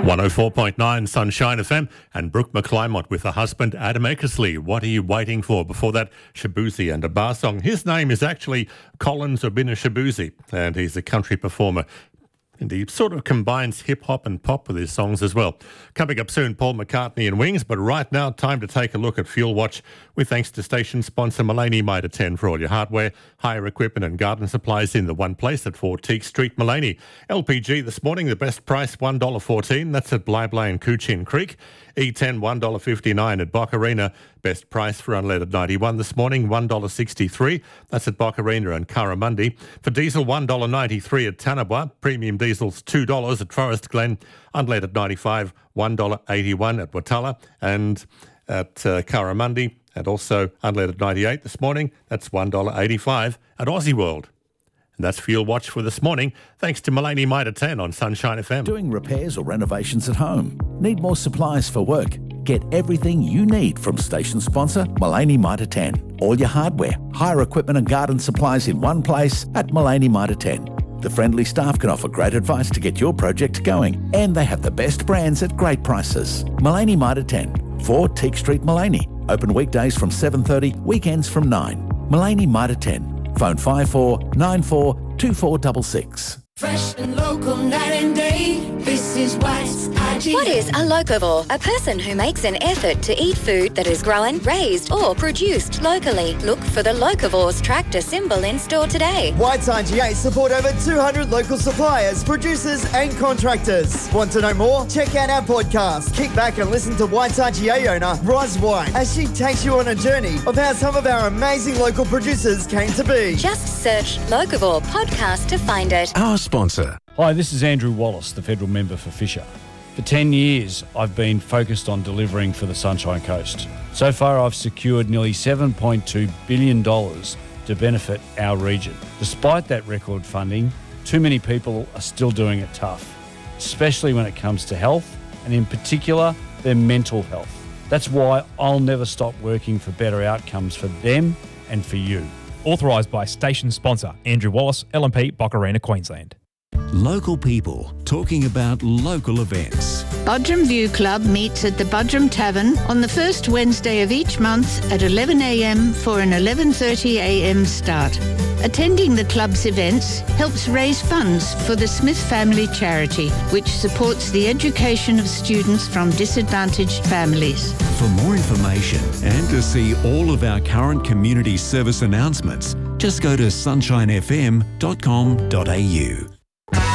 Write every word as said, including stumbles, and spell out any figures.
one oh four point nine Sunshine F M and Brooke McClymont with her husband Adam Eckersley. What are you waiting for? Before that, Shabuzi and a bar song. His name is actually Collins Obina Shabuzi, and he's a country performer. And he sort of combines hip-hop and pop with his songs as well. Coming up soon, Paul McCartney and Wings, but right now, time to take a look at Fuel Watch with thanks to station sponsor Mullaney Mitre ten for all your hardware, hire equipment and garden supplies in the one place at four Teague Street, Mullaney. L P G this morning, the best price, one dollar fourteen. That's at Blyblay and Coochin Creek. E ten, one dollar fifty-nine at Boccarina. Best price for unleaded ninety-one this morning, one dollar sixty-three. That's at Boccarina and Curramundi. For diesel, one dollar ninety-three at Tanawa. Premium diesel's two dollars at Forest Glen. Unleaded ninety-five, one dollar eighty-one at Watala and at uh, Curramundi. And also unleaded ninety-eight this morning. That's one dollar eighty-five at Aussie World. And that's Fuel Watch for this morning, thanks to Mullaney Mitre ten on Sunshine F M. Doing repairs or renovations at home? Need more supplies for work? Get everything you need from station sponsor Mullaney Mitre ten. All your hardware, hire equipment and garden supplies in one place at Mullaney Mitre ten. The friendly staff can offer great advice to get your project going, and they have the best brands at great prices. Mullaney Mitre ten, four Teague Street, Mullaney. Open weekdays from seven thirty, weekends from nine. Mullaney Mitre ten. Phone five four nine four two four six six. Fresh and local night and day. This is White's I G A. What is a locavore? A person who makes an effort to eat food that is grown, raised or produced locally. Look for the Locavores tractor symbol in store today. White's I G A support over two hundred local suppliers, producers and contractors. Want to know more? Check out our podcast. Kick back and listen to White's I G A owner, Roz White, as she takes you on a journey of how some of our amazing local producers came to be. Just search Locavore podcast to find it. Our sponsor. Hi, this is Andrew Wallace, the federal member for Fisher. For ten years, I've been focused on delivering for the Sunshine Coast. So far, I've secured nearly seven point two billion dollars to benefit our region. Despite that record funding, too many people are still doing it tough, especially when it comes to health, and in particular, their mental health. That's why I'll never stop working for better outcomes for them and for you. Authorised by station sponsor Andrew Wallace, L M P, Boccarina, Queensland. Local people talking about local events. Budrum View Club meets at the Budrum Tavern on the first Wednesday of each month at eleven a m for an eleven thirty a m start. Attending the club's events helps raise funds for the Smith Family Charity, which supports the education of students from disadvantaged families. For more information and to see all of our current community service announcements, just go to sunshine f m dot com dot a u.